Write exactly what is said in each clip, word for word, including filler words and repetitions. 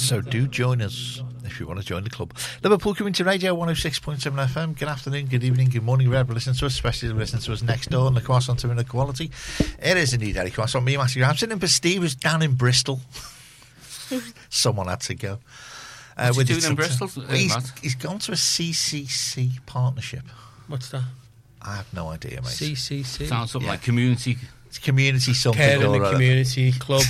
So do join us if you want to join the club. Liverpool Community Radio one oh six point seven F M. Good afternoon, good evening, good morning, wherever listen to us, especially if you listen to us next door on the Croissant of Inequality. It is indeed Eddie Croissant. Me, Matthew. I'm sitting in for Steve, who's down in Bristol. Someone had to go. Uh, What's he doing in Bristol? Well, he's, he's gone to a C C C partnership. What's that? I have no idea, mate. C C C? Sounds something Yeah. like community. It's community something. Care in or the other. community club.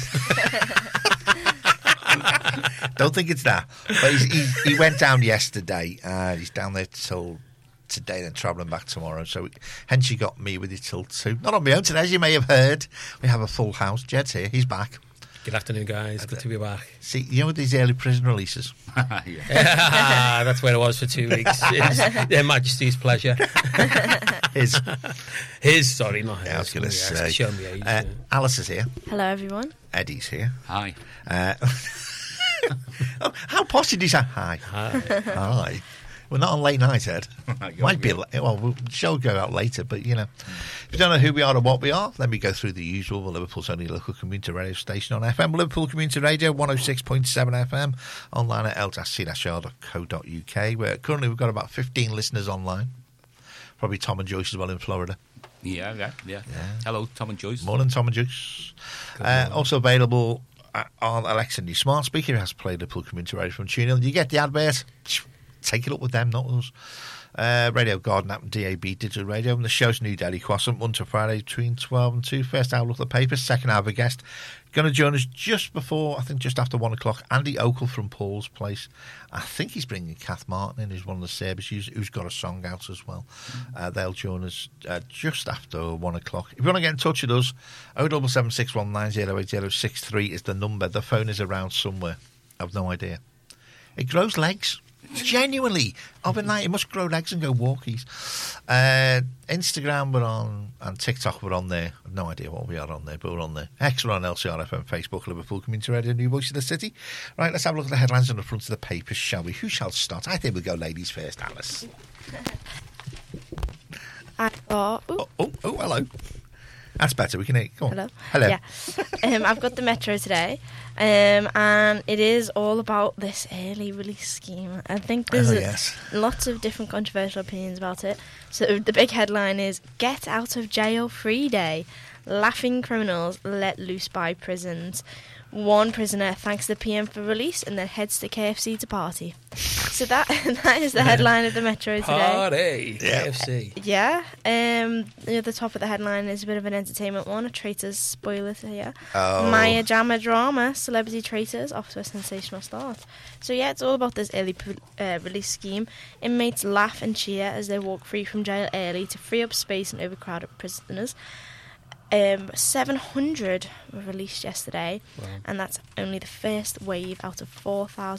Don't think it's that. But he's, he, he went down yesterday. Uh, he's down there till today, then travelling back tomorrow. So hence you got me with you till two. Not on my own today, as you may have heard. We have a full house. Jed's here. He's back. Good afternoon, guys. Good to be back. See, you know with these early prison releases? Yeah. That's where I was for two weeks. It's Their Majesty's pleasure. His. His, sorry, not his. Yeah, I was going to Yeah, say. show me age. Uh, yeah. Alice is here. Hello, everyone. Eddie's here. Hi. Uh, oh, how posh did you say? Hi. Hi. Hi. We're not on late night, Ed. Might be. go. Well, the show will go out later, but you know, if you don't know who we are or what we are, let me go through the usual. Well, Liverpool's only local community radio station on F M. Liverpool Community Radio, one oh six point seven F M, online at l c r dot co dot u k. Where currently we've got about fifteen listeners online. Probably Tom and Joyce as well in Florida. Yeah, yeah, yeah. Yeah. Hello, Tom and Joyce. Morning, Tom and Joyce. Uh, also available uh, on Alexa new smart speaker. It has played Liverpool Community Radio from TuneIn. You get the advert. Take it up with them, not us. Uh, Radio Garden app and D A B digital radio. And the show's New Daily Croissant, Monday to Friday between twelve and two. First hour, look at the paper. Second hour, a guest. Going to join us just before, I think just after one o'clock, Andy Okel from Paul's Place. I think he's bringing Kath Martin in, who's one of the services, who's got a song out as well. Uh, they'll join us uh, just after one o'clock. If you want to get in touch with us, oh seven seven six one nine oh eight oh six three is the number. The phone is around somewhere. I've no idea. It grows legs. Genuinely, overnight, it must grow legs and go walkies. Uh, Instagram, we're on, and TikTok, we're on there. I've no idea what we are on there, but we're on there. X, we're on L C R F M, Facebook, Liverpool Community Radio, New Voice of the City. Right, let's have a look at the headlines on the front of the papers, shall we? Who shall start? I think we'll go ladies first, Alice. I got. Oh, oh, oh, hello. That's better. We can hear. Go on. Hello. Hello. Yeah. um, I've got the Metro today, um, and it is all about this early release scheme. I think there's Oh, a- yes. lots of different controversial opinions about it. So the big headline is "Get Out of Jail Free Day: Laughing criminals let loose by prisons." One prisoner thanks the P M for release and then heads to K F C to party. So that that is the headline of the Metro today. Party. Yeah. K F C. Yeah. Um, near the top of the headline is a bit of an entertainment one. A traitor's spoiler here. Oh. Maya Jama drama. Celebrity traitors off to a sensational start. So yeah, it's all about this early uh, release scheme. Inmates laugh and cheer as they walk free from jail early to free up space in overcrowded prisoners. Um, seven hundred were released yesterday, Wow. and that's only the first wave out of four thousand